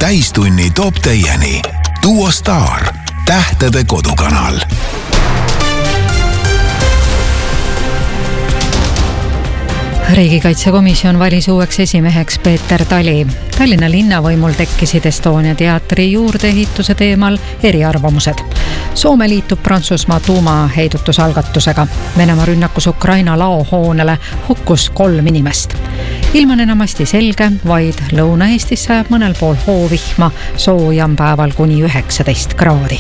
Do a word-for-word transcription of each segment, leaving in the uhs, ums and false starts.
täistunni toob teieni Duo Star, tähtede kodukanal. Riigikaitsekomisjon valis uueks esimeheks Peeter Tali. Tallinna linnavõimul tekkisid Estonia teatri juurdeehituse teemal eriarvamused. Soome liitub Prantsusmaa tuumaheidutusalgatusega. Venemaa rünnakus Ukraina laohoonele hukkus kolm inimest. Ilm on enamasti selge, vaid Lõuna-Eestis sajab mõnel pool hoovihma, soojam päeval kuni üheksateist kraadi.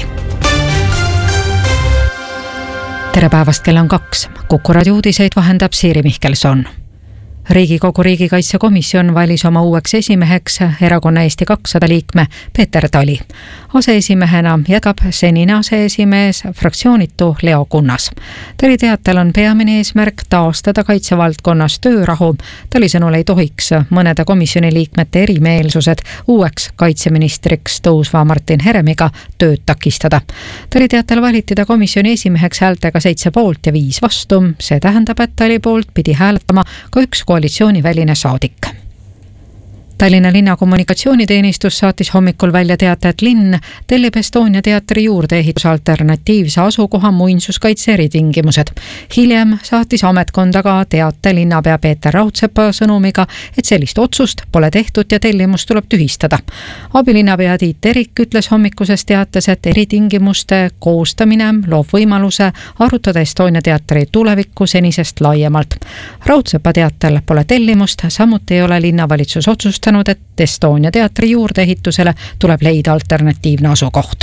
Tere päevast, kell on kaks. Kuku raadio uudiseid vahendab Siiri Mihkelson. Riigikogu riigikaitsekomisjon valis oma uueks esimeheks erakonna Eesti kakssada liikme Peeter Tali. Aseesimehena jätkab senine aseesimees fraktsioonitu Leo Kunnas. Tali teatel on peamine eesmärk taastada kaitsevaldkonnas töörahu. Tali sõnul ei tohiks mõnede komisjoni liikmete erimeelsused uueks kaitseministriks tõusva Martin Heremiga tööd takistada. Tali teatel valiti ta komisjoni esimeheks häältega seitse poolt ja viis vastu. See tähendab, et Tali poolt pidi hääletama ka üks koalitsiooniväline saadik. Tallinna linna kommunikatsiooniteenistus saatis hommikul välja teate, et linn tellib Estonia teatri juurdeehituse alternatiivse asukoha muinsuskaitse eritingimused. Hiljem saatis ametkonda ka teate linnapea Peeter Raudsepa sõnumiga, et sellist otsust pole tehtud ja tellimus tuleb tühistada. Abilinnapea Tiit Terik ütles hommikuses teates, et eritingimuste koostamine loob võimaluse arutada Estonia teatri tulevikku senisest laiemalt. Raudsepa teatel pole tellimust, samuti ei ole linnavalitsus otsust, et Estonia teatri juurdeehitusele tuleb leida alternatiivne asukoht.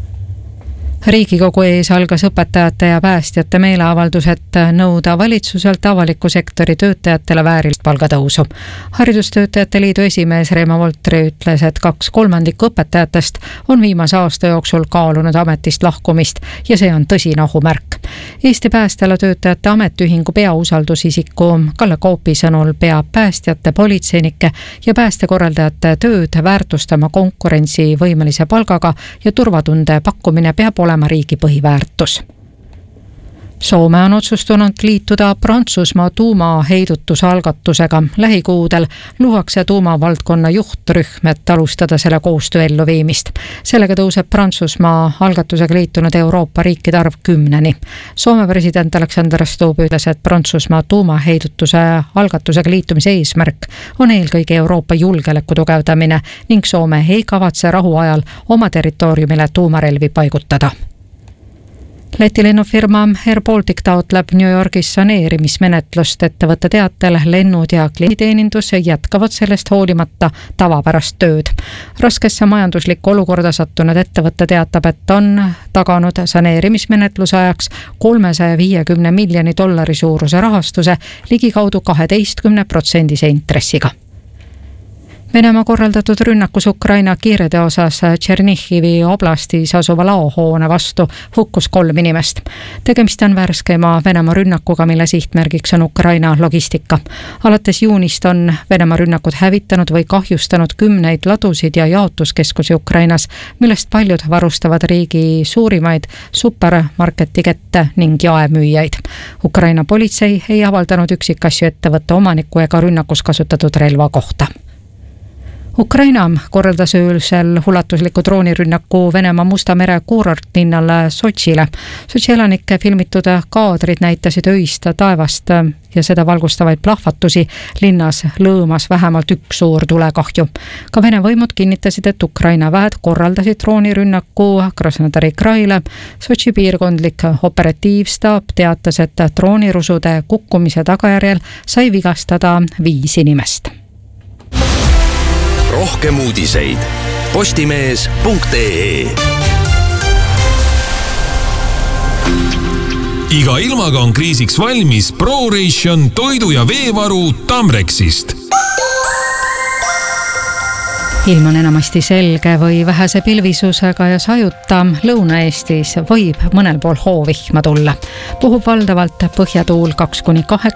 Riigikogu ees algas õpetajate ja päästjate meeleavaldus, et nõuda valitsuselt avaliku sektori töötajatele väärilist palgatõusu. Haridustöötajate liidu esimees Reemo Voltri ütles, et kaks kolmandikku õpetajatest on viimase aasta jooksul kaalunud ametist lahkumist ja see on tõsine ohumärk. Eesti päästjala töötajate ametiühingu peausaldusisiku Kalle Koopi sõnul peab päästjate, politseinike ja päästekorraldajate tööd väärtustama konkurentsivõimelise palgaga ja turvatunde pakkumine peab olema riigi põhiväärtus. Soome on otsustanud liituda Prantsusmaa tuumaheidutus algatusega. Lähikuudel luuakse tuumavaldkonna juhtrühm, et alustada selle koostöö elluviimist. Sellega tõuseb Prantsusmaa algatusega liitunud Euroopa riikide arv kümneni. Soome president Alexander Stubb ütles, et Prantsusmaa tuumaheidutuse algatusega liitumise eesmärk on eelkõige Euroopa julgeoleku tugevdamine ning Soome ei kavatse rahu ajal oma territooriumile tuumarelvi paigutada. Läti lennufirma Air Baltic taotleb New Yorgis saneerimismenetlust. Ettevõtte teatel lennud ja klienditeenindus jätkavad sellest hoolimata tavapärast tööd. Raskesse majanduslikku olukorda sattunud ettevõtte teatab, et on taganud saneerimismenetluse ajaks kolmesaja viiekümne miljoni dollari suuruse rahastuse ligikaudu kaheteistkümne protsendise intressiga. Venemaa korraldatud rünnakus Ukraina kiirede osas Tšernihivi oblastis asuva laohoone vastu hukkus kolm inimest. Tegemist on värskema Venemaa rünnakuga, mille sihtmärgiks on Ukraina logistika. Alates juunist on Venemaa rünnakud hävitanud või kahjustanud kümneid ladusid ja jaotuskeskusi Ukrainas, millest paljud varustavad riigi suurimaid supermarketikette ning jaemüüjaid. Ukraina politsei ei avaldanud üksikasju ettevõtte omaniku ega rünnakus kasutatud relva kohta. Ukraina korraldas öösel ulatusliku droonirünnaku Venemaa Musta mere kuurortlinnale Sotšile. Sotši elanike filmitud kaadrid näitasid öist taevast ja seda valgustavaid plahvatusi. Linnas lõõmas vähemalt üks suur tulekahju. Ka Vene võimud kinnitasid, et Ukraina väed korraldasid droonirünnaku Krasnodari kraile. Sotši piirkondlik operatiivstaap teatas, et droonirusude kukkumise tagajärjel sai vigastada viis inimest. Rohkem uudiseid postimees punkt ee. Iga ilmaga on kriisiks valmis ProRation toidu- ja veevaru Tamrexist. Ilm on enamasti selge või vähese pilvisusega ja sajuta. Lõuna-Eestis võib mõnel pool hoovihma tulla. Puhub valdavalt põhjatuul kaks kuni kaheksa